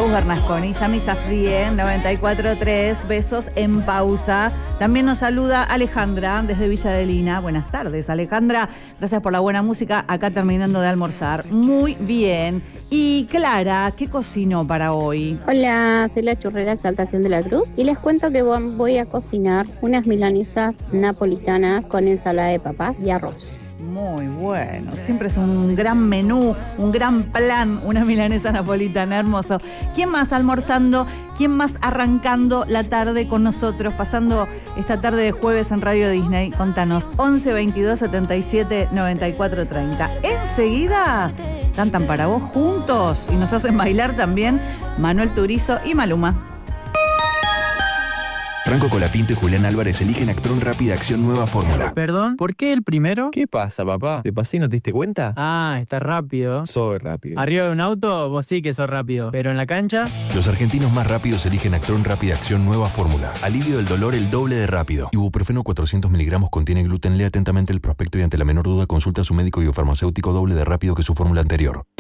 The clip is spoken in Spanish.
Agus Bernasconi, Yami Safdie, 94.3, besos en pausa. También nos saluda Alejandra desde Villa de Lina. Buenas tardes, Alejandra. Gracias por la buena música, acá terminando de almorzar. Muy bien. Y Clara, ¿qué cocinó para hoy? Hola, soy la churrera Exaltación de la Cruz y les cuento que voy a cocinar unas milanesas napolitanas con ensalada de papas y arroz. Muy bueno, siempre es un gran menú, un gran plan, una milanesa napolitana, hermoso. ¿Quién más almorzando? ¿Quién más arrancando la tarde con nosotros, pasando esta tarde de jueves en Radio Disney? Contanos, 11 22 77 94 30. Enseguida cantan para vos juntos y nos hacen bailar también Manuel Turizo y Maluma. Franco Colapinto y Julián Álvarez eligen Actron Rápida Acción Nueva Fórmula. Perdón, ¿por qué el primero? ¿Qué pasa, papá? ¿Te pasé y no te diste cuenta? Ah, está rápido. Soy rápido. Arriba de un auto, vos sí que sos rápido. Pero en la cancha... Los argentinos más rápidos eligen Actron Rápida Acción Nueva Fórmula. Alivio del dolor el doble de rápido. Ibuprofeno 400 miligramos contiene gluten. Lea atentamente el prospecto y ante la menor duda consulta a su médico y o farmacéutico doble de rápido que su fórmula anterior.